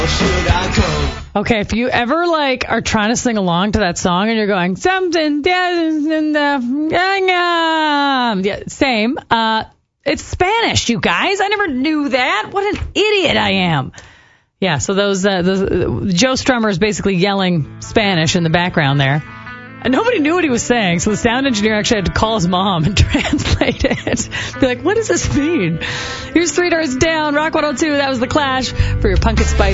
Okay, if you ever are trying to sing along to that song and you're going something, yeah, same. It's Spanish, you guys. I never knew that. What an idiot I am. Yeah, so those Joe Strummer is basically yelling Spanish in the background there. And nobody knew what he was saying, so the sound engineer actually had to call his mom and translate it. Be like, what does this mean? Here's 3 Doors Down, Rock 102. That was The Clash for your Pumpkin Spice